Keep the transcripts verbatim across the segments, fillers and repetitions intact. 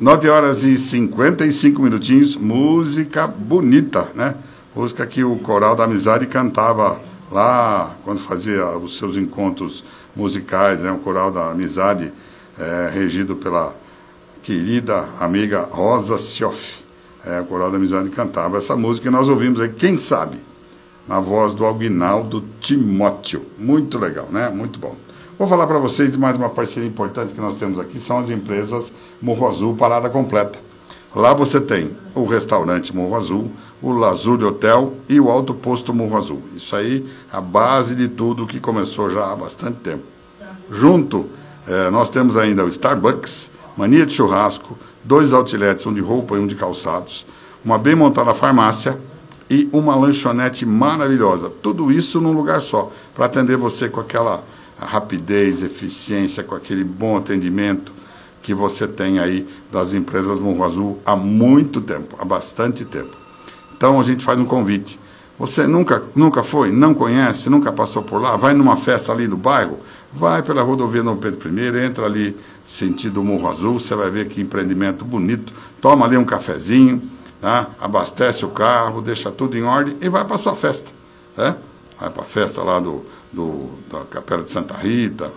nove horas e cinquenta e cinco minutinhos, música bonita, né? Música que o Coral da Amizade cantava lá quando fazia os seus encontros musicais, né? O Coral da Amizade, é, regido pela querida amiga Rosa Sioff. É, o Coral da Amizade cantava essa música e nós ouvimos aí, quem sabe, na voz do Aguinaldo Timóteo. Muito legal, né? Muito bom. Vou falar para vocês de mais uma parceria importante que nós temos aqui, são as empresas Morro Azul Parada Completa. Lá você tem o restaurante Morro Azul, o Lazuli Hotel e o Alto Posto Morro Azul. Isso aí, a base de tudo que começou já há bastante tempo. Junto, eh, nós temos ainda o Starbucks, Mania de Churrasco, dois outlets, um de roupa e um de calçados, uma bem montada farmácia e uma lanchonete maravilhosa. Tudo isso num lugar só, para atender você com aquela rapidez, eficiência, com aquele bom atendimento que você tem aí das empresas Morro Azul há muito tempo, há bastante tempo. Então a gente faz um convite. Você nunca, nunca foi, não conhece, nunca passou por lá, vai numa festa ali do bairro, vai pela rodovia Dom Pedro I, entra ali sentido Morro Azul, você vai ver que empreendimento bonito, toma ali um cafezinho, tá? Abastece o carro, deixa tudo em ordem e vai para a sua festa, né? Vai para a festa lá do, do, da Capela de Santa Rita,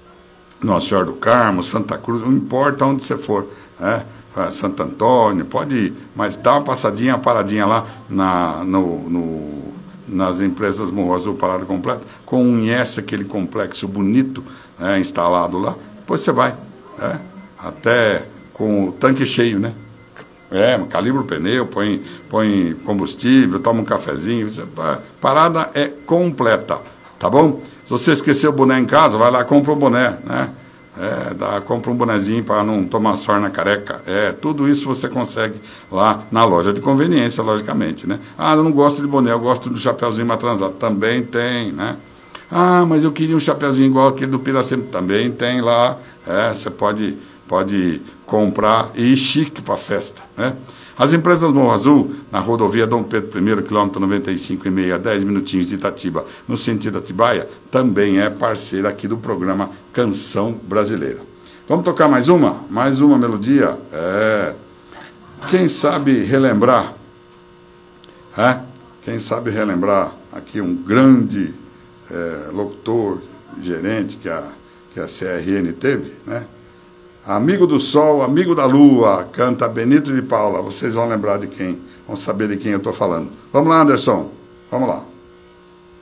Nossa Senhora do Carmo, Santa Cruz, não importa onde você for, né? Santo Antônio, pode ir, mas dá uma passadinha, uma paradinha lá na, no, no, nas empresas Morro Azul Parada Completa, conhece aquele complexo bonito, né, instalado lá, depois você vai, né, até com o tanque cheio, né? É, calibra o pneu, põe, põe combustível, toma um cafezinho, você, a parada é completa, tá bom? Se você esqueceu o boné em casa, vai lá, compra o boné, né? É, dá, compra um bonezinho para não tomar sorte na careca. É, tudo isso você consegue lá na loja de conveniência, logicamente, né? Ah, eu não gosto de boné, eu gosto do chapeuzinho mais transado. Também tem, né? Ah, mas eu queria um chapeuzinho igual aquele do Piracema. Também tem lá. É, você pode, pode comprar e ir chique para a festa, né? As empresas Morro Azul, na rodovia Dom Pedro I, quilômetro noventa e cinco e meio, a dez minutinhos de Itatiba, no sentido Atibaia, também é parceira aqui do programa Canção Brasileira. Vamos tocar mais uma? Mais uma melodia? É. Quem sabe relembrar? É? Quem sabe relembrar aqui um grande é, locutor, gerente que a, que a C R N teve, né? Amigo do Sol, Amigo da Lua, canta Benito de Paula. Vocês vão lembrar de quem, vão saber de quem eu estou falando. Vamos lá, Anderson, vamos lá.